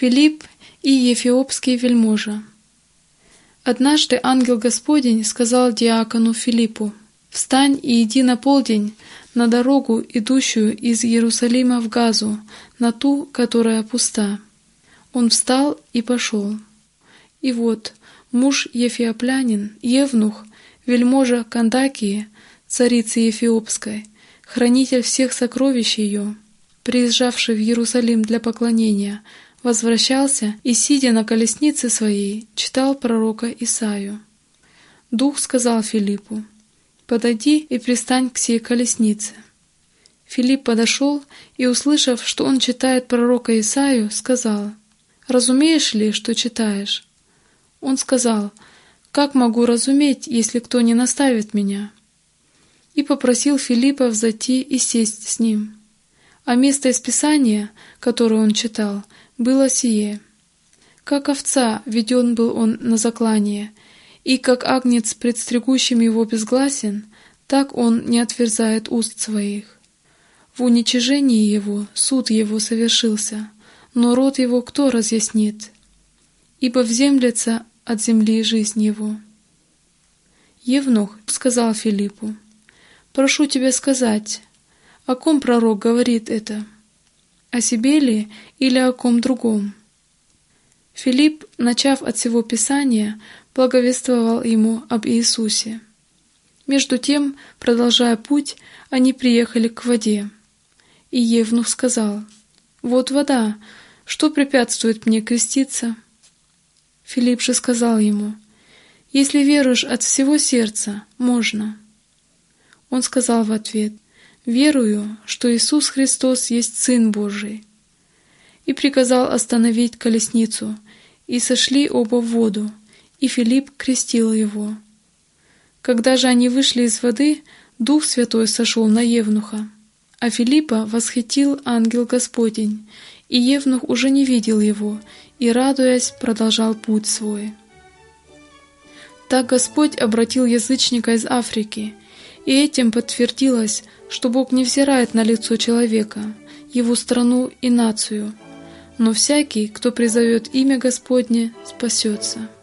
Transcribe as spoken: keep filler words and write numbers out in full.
Филипп и Ефиопский вельможа. Однажды ангел Господень сказал диакону Филиппу: «Встань и иди на полдень на дорогу, идущую из Иерусалима в Газу, на ту, которая пуста». Он встал и пошел. И вот муж ефиоплянин, евнух, вельможа Кандакии, царицы Ефиопской, хранитель всех сокровищ ее, приезжавший в Иерусалим для поклонения, возвращался и, сидя на колеснице своей, читал пророка Исаию. Дух сказал Филиппу: «Подойди и пристань к сей колеснице». Филипп подошел и, услышав, что он читает пророка Исаию, сказал: «Разумеешь ли, что читаешь?» Он сказал: «Как могу разуметь, если кто не наставит меня?» И попросил Филиппа взойти и сесть с ним. А место из Писания, которое он читал, было сие: «Как овца веден был он на заклание, и как агнец пред стригущим его безгласен, так он не отверзает уст своих. В уничижении его суд его совершился, но род его кто разъяснит? Ибо вземлется от земли жизнь его». Евнух сказал Филиппу: «Прошу тебя сказать, о ком пророк говорит это? О себе ли или о ком другом?» Филипп, начав от всего Писания, благовествовал ему об Иисусе. Между тем, продолжая путь, они приехали к воде. И евнух сказал: «Вот вода, что препятствует мне креститься?» Филипп же сказал ему: «Если веруешь от всего сердца, можно». Он сказал в ответ: «Верую, что Иисус Христос есть Сын Божий». И приказал остановить колесницу, и сошли оба в воду, и Филипп крестил его. Когда же они вышли из воды, Дух Святой сошел на евнуха, а Филиппа восхитил ангел Господень, и евнух уже не видел его, и, радуясь, продолжал путь свой. Так Господь обратил язычника из Африки, и этим подтвердилось, что Бог не взирает на лицо человека, его страну и нацию, но всякий, кто призовет имя Господне, спасется.